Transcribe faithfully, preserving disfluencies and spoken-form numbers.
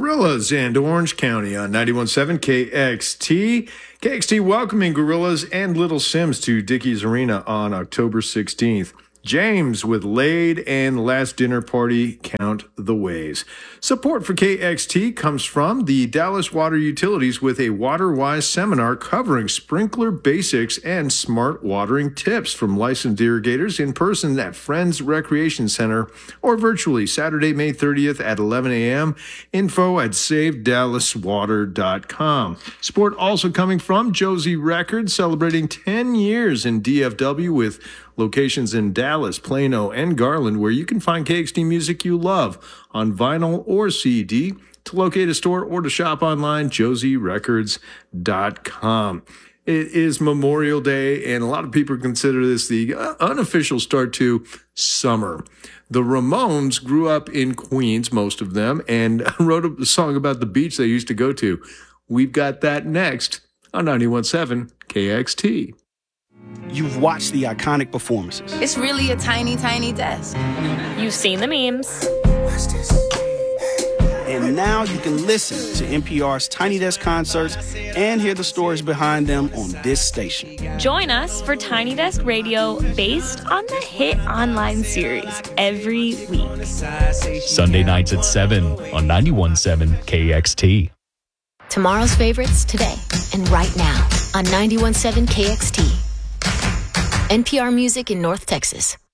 Gorillas and Orange County on ninety-one point seven K X T. K X T welcoming Gorillas and Little Sims to Dickies Arena on October sixteenth. James with Laid and Last Dinner Party, Count the Ways. Support for K X T comes from the Dallas Water Utilities with a WaterWise seminar covering sprinkler basics and smart watering tips from licensed irrigators in person at Friends Recreation Center or virtually Saturday, May thirtieth at eleven a.m. Info at save dallas water dot com. Support also coming from Josie Records, celebrating ten years in D F W with locations in Dallas, Plano, and Garland, where you can find K X T music you love on vinyl or C D. To locate a store or to shop online, josie records dot com. It is Memorial Day, and a lot of people consider this the unofficial start to summer. The Ramones grew up in Queens, most of them, and wrote a song about the beach they used to go to. We've got that next on ninety-one point seven K X T. You've watched the iconic performances. It's really a tiny, tiny desk. You've seen the memes. And now you can listen to N P R's Tiny Desk concerts and hear the stories behind them on this station. Join us for Tiny Desk Radio based on the hit online series every week. Sunday nights at seven on ninety-one point seven K X T. Tomorrow's favorites today and right now on ninety-one point seven K X T. N P R Music in North Texas.